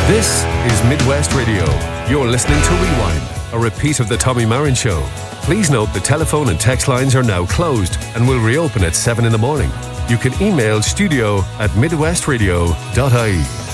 This is Midwest Radio. You're listening to Rewind, a repeat of the Tommy Marin Show. Please note the telephone and text lines are now closed and will reopen at 7 in the morning. You can email studio@midwestradio.ie.